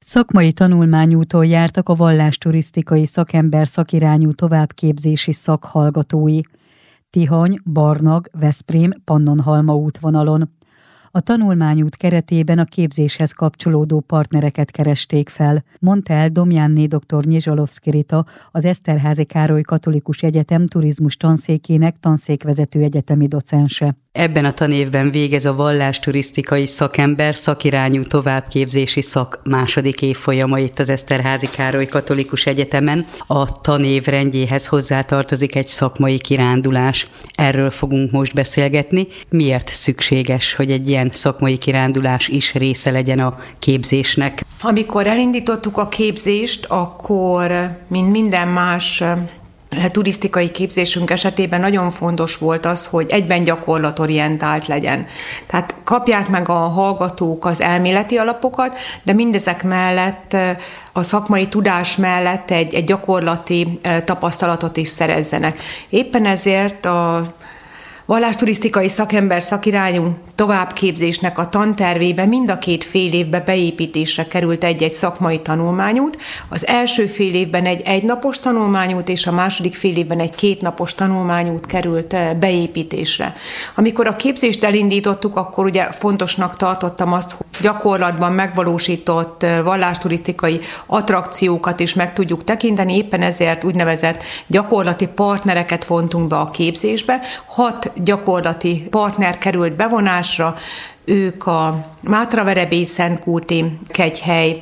Szakmai tanulmányúton jártak a vallásturisztikai szakember szakirányú továbbképzési szakhallgatói. Tihany, Barnag, Veszprém, Pannonhalma útvonalon. A tanulmányút keretében a képzéshez kapcsolódó partnereket keresték fel, mondta el Domjánné dr. Nyizsalovszky Rita, az Eszterházy Károly Katolikus Egyetem turizmus tanszékének tanszékvezető egyetemi docense. Ebben a tanévben végez a vallásturisztikai szakember szakirányú továbbképzési szak második évfolyama itt az Eszterházy Károly Katolikus Egyetemen. A tanév rendjéhez hozzátartozik egy szakmai kirándulás. Erről fogunk most beszélgetni. Miért szükséges, hogy egy ilyen szakmai kirándulás is része legyen a képzésnek? Amikor elindítottuk a képzést, akkor, mint minden más turisztikai képzésünk esetében nagyon fontos volt az, hogy egyben gyakorlatorientált legyen. Tehát kapják meg a hallgatók az elméleti alapokat, de mindezek mellett a szakmai tudás mellett egy gyakorlati tapasztalatot is szerezzenek. Éppen ezért a vallásturisztikai szakember szakirányú továbbképzésnek a tantervébe mind a 2 fél évbe beépítésre került egy-egy szakmai tanulmányút. Az első fél évben egy egynapos tanulmányút, és a második fél évben egy 2 napos tanulmányút került beépítésre. Amikor a képzést elindítottuk, akkor ugye fontosnak tartottam azt, hogy gyakorlatban megvalósított vallásturisztikai attrakciókat is meg tudjuk tekinteni, éppen ezért úgynevezett gyakorlati partnereket vontunk be a képzésbe. 6 gyakorlati partner került bevonásra, ők a Mátraverebélyi-Szentkúti kegyhely,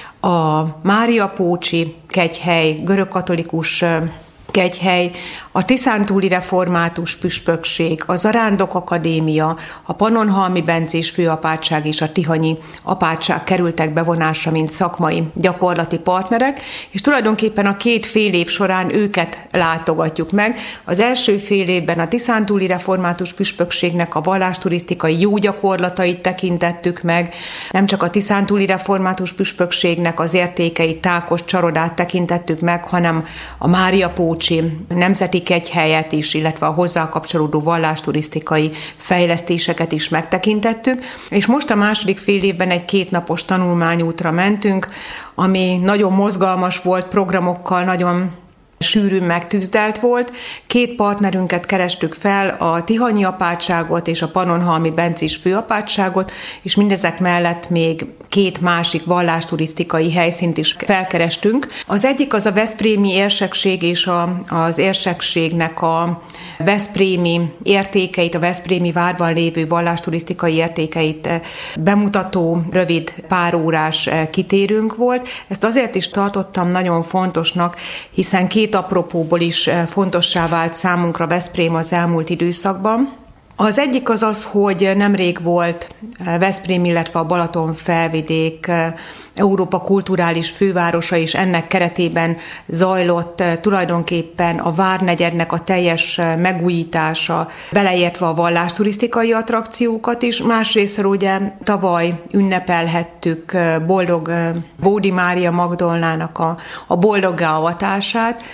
a Máriapócsi kegyhely, görögkatolikus kegyhely, a Tiszántúli Református Püspökség, a Zarándok Akadémia, a Pannonhalmi Bencés Főapátság és a Tihanyi Apátság kerültek bevonásra, mint szakmai gyakorlati partnerek, és tulajdonképpen a 2 fél év során őket látogatjuk meg. Az első fél évben a Tiszántúli Református Püspökségnek a vallásturisztikai jó gyakorlatait tekintettük meg, nem csak a Tiszántúli Református Püspökségnek az értékeit, Tákos Csarodát tekintettük meg, hanem a Máriapócsi nemzeti kegyhelyet is, illetve a hozzá kapcsolódó vallásturisztikai fejlesztéseket is megtekintettük, és most a második fél évben egy 2 napos tanulmányútra mentünk, ami nagyon mozgalmas volt, programokkal nagyon sűrűn megtűzdelt volt. 2 partnerünket kerestük fel, a Tihanyi Apátságot és a Pannonhalmi Bencés Főapátságot, és mindezek mellett még 2 másik vallásturisztikai helyszínt is felkerestünk. Az egyik az a veszprémi érsekség és az érsekségnek a veszprémi értékeit, a veszprémi várban lévő vallásturisztikai értékeit bemutató rövid párórás kitérőnk volt. Ezt azért is tartottam nagyon fontosnak, hiszen 2 apropóból is fontossá vált számunkra Veszprém az elmúlt időszakban. Az egyik az, hogy nemrég volt Veszprém, illetve a Balaton-felvidék Európa kulturális fővárosa, és ennek keretében zajlott tulajdonképpen a várnegyednek a teljes megújítása, beleértve a vallásturisztikai attrakciókat is. Másrésztről ugye tavaly ünnepelhettük boldog Bódi Mária Magdolnának a boldoggá avatását,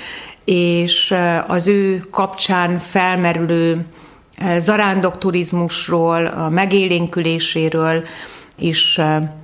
és az ő kapcsán felmerülő zarándokturizmusról, a megélénküléséről is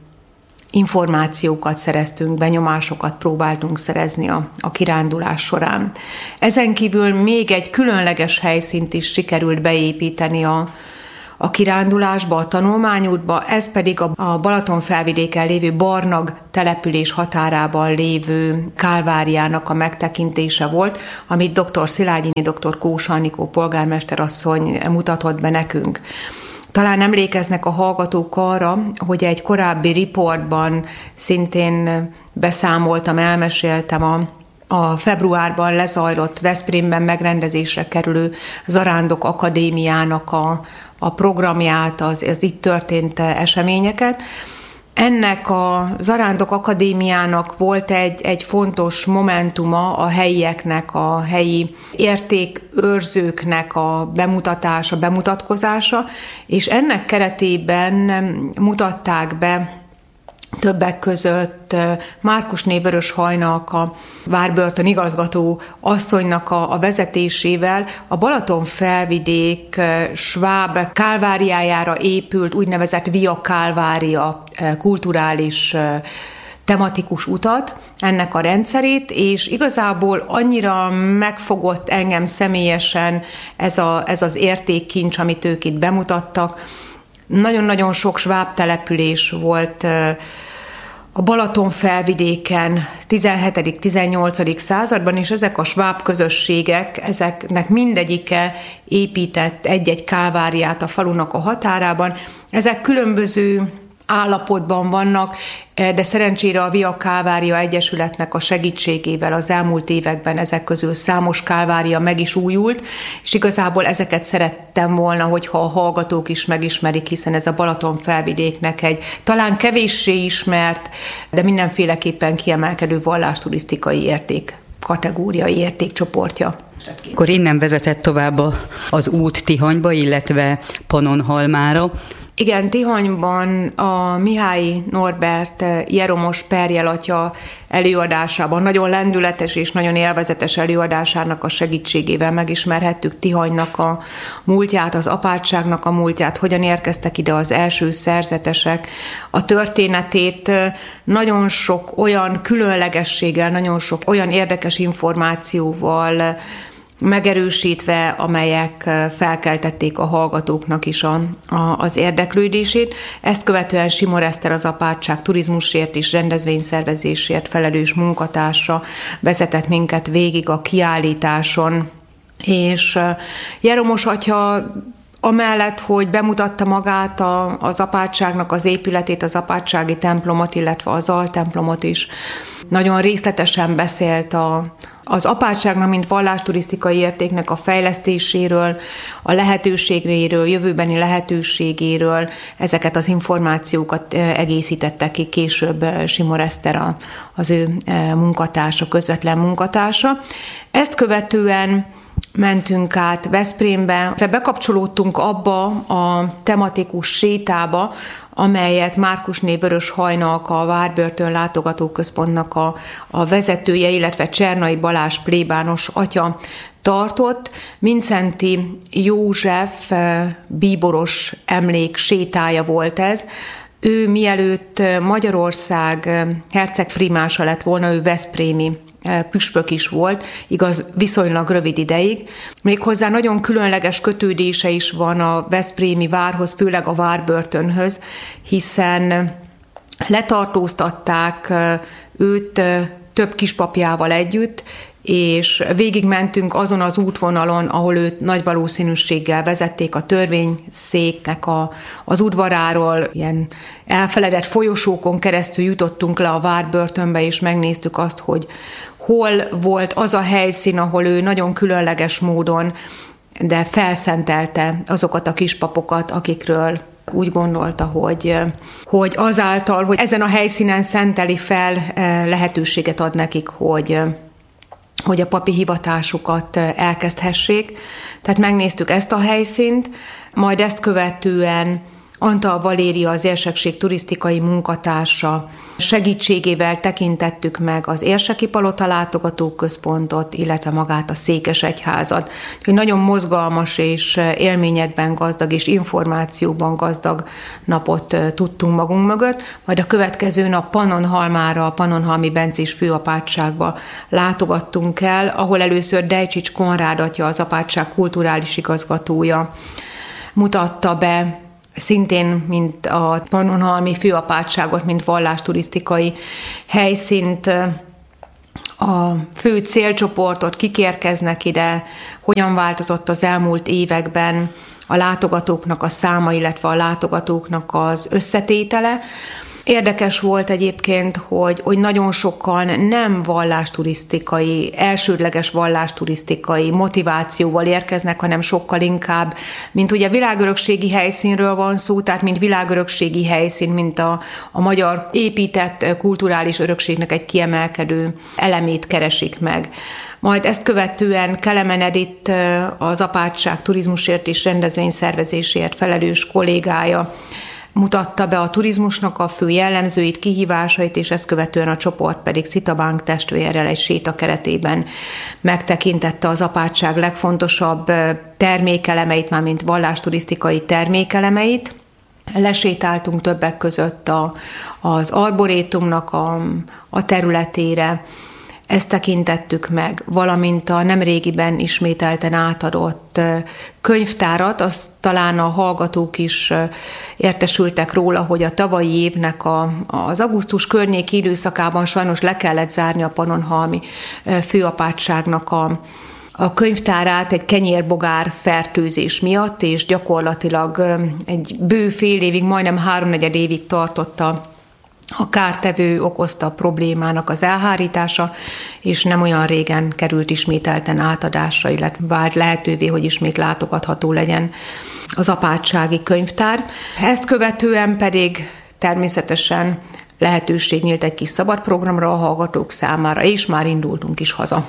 információkat szereztünk, benyomásokat próbáltunk szerezni a kirándulás során. Ezen kívül még egy különleges helyszínt is sikerült beépíteni a kirándulásba, a tanulmányútba, ez pedig a Balaton-felvidéken lévő Barnag település határában lévő Kálváriának a megtekintése volt, amit dr. Szilágyini, dr. Kós Anikó polgármesterasszony mutatott be nekünk. Talán emlékeznek a hallgatók arra, hogy egy korábbi riportban szintén beszámoltam, elmeséltem a februárban lezajlott Veszprémben megrendezésre kerülő Zarándok Akadémiának a programját, az itt történt eseményeket. Ennek a Zarándok Akadémiának volt egy fontos momentuma a helyieknek, a helyi értékőrzőknek a bemutatása, bemutatkozása, és ennek keretében mutatták be többek között Márkusné Vöröshajnak, a várbörtön igazgató asszonynak a vezetésével a Balaton-felvidék sváb Kálváriájára épült úgynevezett Via Kálvária kulturális tematikus utat, ennek a rendszerét, és igazából annyira megfogott engem személyesen ez az értékkincs, amit ők itt bemutattak. Nagyon-nagyon sok sváb település volt a Balaton felvidéken 17.-18. században, és ezek a sváb közösségek, ezeknek mindegyike épített egy-egy kálváriát a falunak a határában. Ezek különböző állapotban vannak, de szerencsére a Via Kálvária Egyesületnek a segítségével az elmúlt években ezek közül számos kálvária meg is újult, és igazából ezeket szerettem volna, hogyha a hallgatók is megismerik, hiszen ez a Balaton felvidéknek egy talán kevéssé ismert, de mindenféleképpen kiemelkedő vallásturisztikai érték kategóriai értékcsoportja. Akkor innen vezetett tovább az út Tihanyba, illetve Pannonhalmára. Igen, Tihanyban a Mihály Norbert Jeromos perjelatja előadásában, nagyon lendületes és nagyon élvezetes előadásának a segítségével megismerhettük Tihanynak a múltját, az apátságnak a múltját, hogyan érkeztek ide az első szerzetesek, a történetét nagyon sok olyan különlegességgel, nagyon sok olyan érdekes információval megerősítve, amelyek felkeltették a hallgatóknak is az érdeklődését. Ezt követően Simor Eszter, az apátság turizmusért és rendezvényszervezésért felelős munkatársa vezetett minket végig a kiállításon, és Jeromos atya amellett, hogy bemutatta magát az apátságnak az épületét, az apátsági templomot, illetve az altemplomot is, nagyon részletesen beszélt az apátságnak, mint vallásturisztikai értéknek a fejlesztéséről, a lehetőségéről, jövőbeni lehetőségéről. Ezeket az információkat egészítette ki később Simor Eszter, az ő munkatársa, közvetlen munkatársa. Ezt követően mentünk át Veszprémbe, bekapcsolódtunk abba a tematikus sétába, amelyet Márkusné Vörös Hajnalka, a Várbörtön látogatóközpontnak a vezetője, illetve Csernai Balázs plébános atya tartott. Mindszenty József bíboros emlék sétája volt ez. Ő mielőtt Magyarország hercegprimása lett volna, ő veszprémi püspök is volt, igaz, viszonylag rövid ideig. Méghozzá nagyon különleges kötődése is van a veszprémi várhoz, főleg a Várbörtönhöz, hiszen letartóztatták őt több kispapjával együtt, és végigmentünk azon az útvonalon, ahol őt nagy valószínűséggel vezették a törvényszéknek az udvaráról, ilyen elfeledett folyosókon keresztül jutottunk le a Várbörtönbe, és megnéztük azt, hogy hol volt az a helyszín, ahol ő nagyon különleges módon, de felszentelte azokat a kispapokat, akikről úgy gondolta, hogy azáltal, hogy ezen a helyszínen szenteli fel, lehetőséget ad nekik, hogy a papi hivatásukat elkezdhessék. Tehát megnéztük ezt a helyszínt, majd ezt követően Antal Valéria, az érsekség turisztikai munkatársa segítségével tekintettük meg az Érseki Palota látogatóközpontot, illetve magát a székesegyházat. Úgyhogy nagyon mozgalmas és élményekben gazdag és információban gazdag napot tudtunk magunk mögött. Majd a következő nap Pannonhalmára, a Pannonhalmi Bencés főapátságba látogattunk el, ahol először Dejcsics Konrád atya, az apátság kulturális igazgatója mutatta be szintén, mint a Pannonhalmi főapátságot, mint vallásturisztikai helyszínt, a fő célcsoportot, kik érkeznek ide, hogyan változott az elmúlt években a látogatóknak a száma, illetve a látogatóknak az összetétele. Érdekes volt egyébként, hogy nagyon sokan nem vallásturisztikai, elsődleges vallásturisztikai motivációval érkeznek, hanem sokkal inkább, mint ugye világörökségi helyszínről van szó, tehát mint világörökségi helyszín, mint a magyar épített kulturális örökségnek egy kiemelkedő elemét keresik meg. Majd ezt követően Kelemen Edith, az apátság turizmusért és rendezvényszervezésért felelős kollégája mutatta be a turizmusnak a fő jellemzőit, kihívásait, és ezt követően a csoport pedig Szita Bánk testvérrel egy séta keretében megtekintette az apátság legfontosabb termékelemeit, mármint vallásturisztikai termékelemeit. Lesétáltunk többek között az arborétumnak a területére, ezt tekintettük meg, valamint a nemrégiben ismételten átadott könyvtárat, azt talán a hallgatók is értesültek róla, hogy a tavalyi évnek az augusztus környéki időszakában sajnos le kellett zárni a Pannonhalmi főapátságnak a könyvtárát egy kenyérbogár fertőzés miatt, és gyakorlatilag egy bő fél évig, majdnem 3/4 évig tartotta a kártevő okozta problémának az elhárítása, és nem olyan régen került ismételten átadásra, illetve vált lehetővé, hogy ismét látogatható legyen az apátsági könyvtár. Ezt követően pedig természetesen lehetőség nyílt egy kis szabad programra a hallgatók számára, és már indultunk is haza.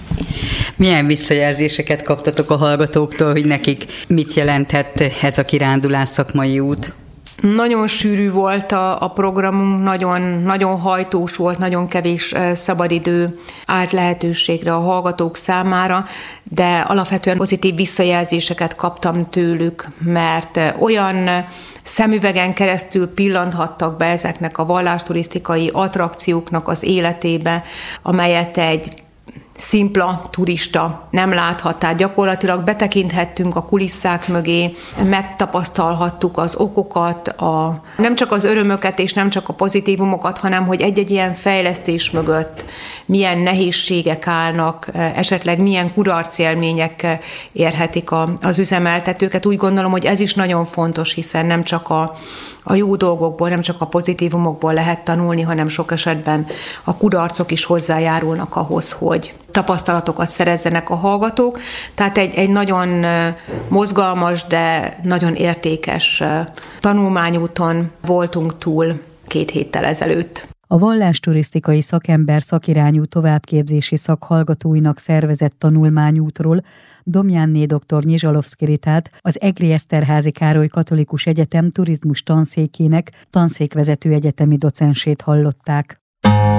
Milyen visszajelzéseket kaptatok a hallgatóktól, hogy nekik mit jelentett ez a kirándulás szakmai út? Nagyon sűrű volt a programunk, nagyon hajtós volt, nagyon kevés szabadidő állt lehetőségre a hallgatók számára, de alapvetően pozitív visszajelzéseket kaptam tőlük, mert olyan szemüvegen keresztül pillanthattak be ezeknek a vallásturisztikai attrakcióknak az életébe, amelyet egy szimpla turista nem láthat, tehát gyakorlatilag betekinthettünk a kulisszák mögé, megtapasztalhattuk az okokat, nem csak az örömöket és nem csak a pozitívumokat, hanem hogy egy-egy ilyen fejlesztés mögött milyen nehézségek állnak, esetleg milyen kudarcélmények érhetik az üzemeltetőket. Úgy gondolom, hogy ez is nagyon fontos, hiszen nem csak a jó dolgokból, nem csak a pozitívumokból lehet tanulni, hanem sok esetben a kudarcok is hozzájárulnak ahhoz, hogy tapasztalatokat szerezzenek a hallgatók. Tehát egy nagyon mozgalmas, de nagyon értékes tanulmányúton voltunk túl 2 héttel ezelőtt. A vallásturisztikai szakember szakirányú továbbképzési szakhallgatóinak szervezett tanulmányútról Domjánné dr. Nyizsalovszky Ritát, az Egri Eszterházy Károly Katolikus Egyetem turizmus tanszékének tanszékvezető egyetemi docensét hallották.